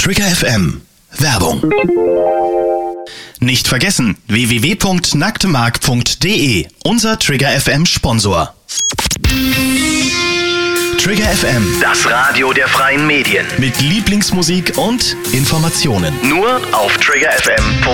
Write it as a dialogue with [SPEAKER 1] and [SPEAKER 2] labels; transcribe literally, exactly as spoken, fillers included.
[SPEAKER 1] Trigger F M. Werbung. Nicht vergessen, w w w punkt nacktemark punkt d e, unser Trigger F M Sponsor. Trigger F M,
[SPEAKER 2] Das Radio der freien Medien.
[SPEAKER 1] mit Lieblingsmusik und Informationen.
[SPEAKER 2] Nur auf trigger f m punkt d e.